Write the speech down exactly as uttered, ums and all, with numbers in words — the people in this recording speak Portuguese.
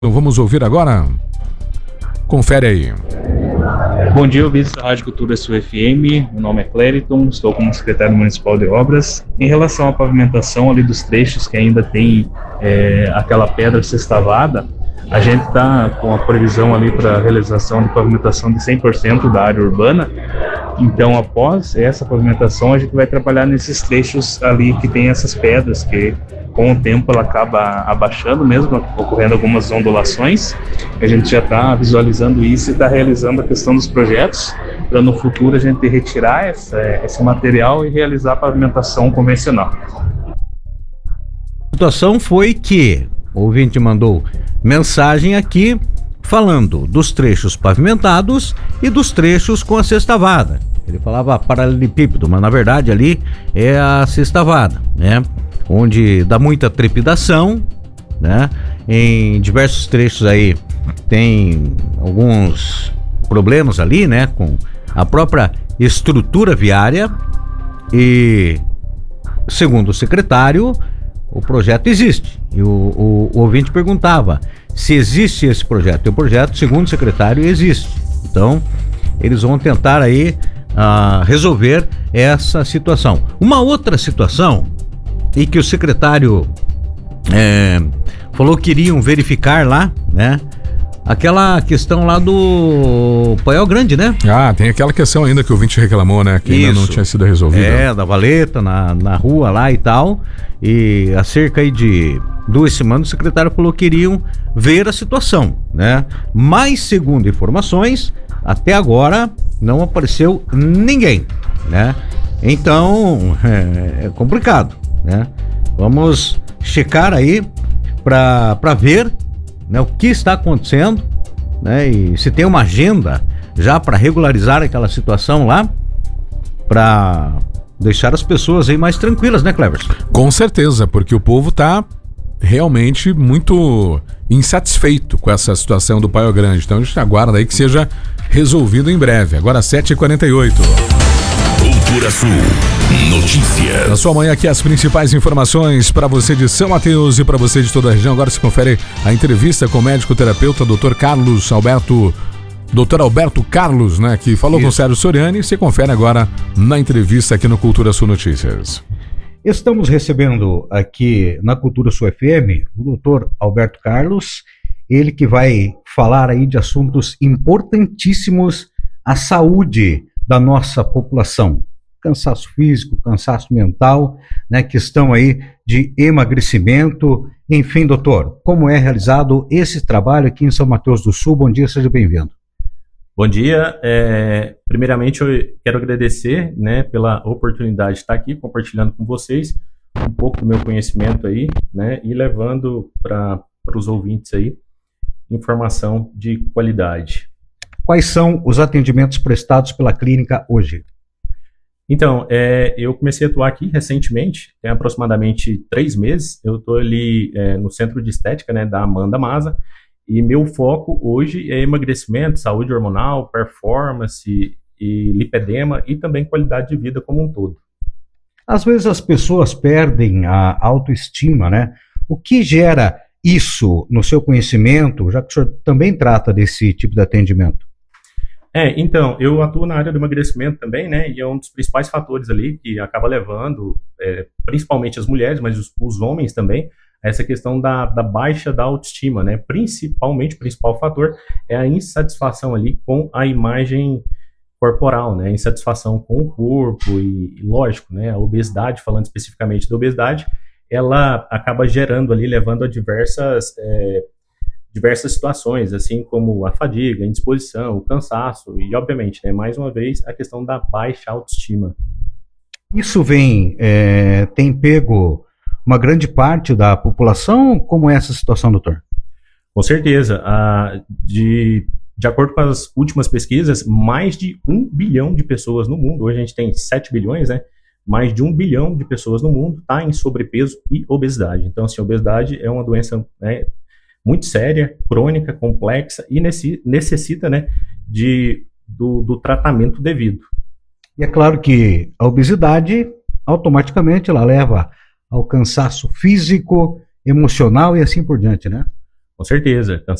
Vamos ouvir agora? Confere aí. Bom dia, ouvintes da Rádio Cultura Sul F M. Meu nome é Clériton, estou como secretário municipal de obras. Em relação à pavimentação ali dos trechos que ainda tem é, aquela pedra sextavada, a gente está com a previsão ali para a realização de pavimentação de cem por cento da área urbana. Então, após essa pavimentação, a gente vai trabalhar nesses trechos ali que tem essas pedras, que com o tempo ela acaba abaixando mesmo, ocorrendo algumas ondulações. A gente já está visualizando isso e está realizando a questão dos projetos, para no futuro a gente retirar essa, esse material e realizar a pavimentação convencional. A situação foi que o ouvinte mandou mensagem aqui falando dos trechos pavimentados e dos trechos com a sextavada. Ele falava paralelepípedo, mas na verdade ali é a sextavada, né? Onde dá muita trepidação, né? Em diversos trechos aí tem alguns problemas ali, né? Com a própria estrutura viária e, segundo o secretário, o projeto existe. E o, o, o ouvinte perguntava se existe esse projeto. E o projeto, segundo o secretário, existe. Então, eles vão tentar aí uh, resolver essa situação. Uma outra situação e que o secretário é, falou que iriam verificar lá, né? Aquela questão lá do Paiol Grande, né? Ah, tem aquela questão ainda que o ouvinte reclamou, né? Que Isso. ainda não tinha sido resolvida. É, da valeta na, na rua lá e tal. E há cerca aí de duas semanas o secretário falou que iriam ver a situação, né? Mas, segundo informações, até agora não apareceu ninguém, né? Então, é, é complicado, né? Vamos checar aí para para ver, né, o que está acontecendo, né? E se tem uma agenda já para regularizar aquela situação lá, para deixar as pessoas aí mais tranquilas, né, Cleverson? Com certeza, porque o povo está realmente muito insatisfeito com essa situação do Paiol Grande. Então a gente aguarda aí que seja resolvido em breve. Agora sete e quarenta e oito. Cultura Sul Notícias. Na sua manhã aqui as principais informações para você de São Mateus e para você de toda a região. Agora se confere a entrevista com o médico-terapeuta doutor Carlos Alberto, doutor Alberto Carlos, né, que falou Isso. com o Sérgio Soriani. Você confere agora na entrevista aqui no Cultura Sul Notícias. Estamos recebendo aqui na Cultura Sul F M o doutor Alberto Carlos, ele que vai falar aí de assuntos importantíssimos à saúde da nossa população. Cansaço físico, cansaço mental, né, questão aí de emagrecimento. Enfim, doutor, como é realizado esse trabalho aqui em São Mateus do Sul? Bom dia, seja bem-vindo. Bom dia, é, primeiramente eu quero agradecer, né, pela oportunidade de estar aqui compartilhando com vocês um pouco do meu conhecimento aí, né, e levando para os ouvintes aí informação de qualidade. Quais são os atendimentos prestados pela clínica hoje? Então, é, eu comecei a atuar aqui recentemente, tem aproximadamente três meses, eu estou ali é, no Centro de Estética, né, da Amanda Maza, e meu foco hoje é emagrecimento, saúde hormonal, performance e lipedema e também qualidade de vida como um todo. Às vezes as pessoas perdem a autoestima, né? O que gera isso no seu conhecimento, já que o senhor também trata desse tipo de atendimento? É, então, eu atuo na área do emagrecimento também, né, e é um dos principais fatores ali que acaba levando, é, principalmente as mulheres, mas os, os homens também, a essa questão da, da baixa da autoestima, né, principalmente, o principal fator é a insatisfação ali com a imagem corporal, né, a insatisfação com o corpo e, lógico, né, a obesidade, falando especificamente da obesidade, ela acaba gerando ali, levando a diversas... É, diversas situações, assim como a fadiga, a indisposição, o cansaço e, obviamente, né, mais uma vez, a questão da baixa autoestima. Isso vem, é, tem pego uma grande parte da população? Como é essa situação, doutor? Com certeza. Ah, de, de acordo com as últimas pesquisas, mais de um bilhão de pessoas no mundo, hoje a gente tem sete bilhões, né? Mais de um bilhão de pessoas no mundo está em sobrepeso e obesidade. Então, assim, a obesidade é uma doença, né, muito séria, crônica, complexa e necessita, né, de, do, do tratamento devido. E é claro que a obesidade, automaticamente, ela leva ao cansaço físico, emocional e assim por diante, né? Com certeza.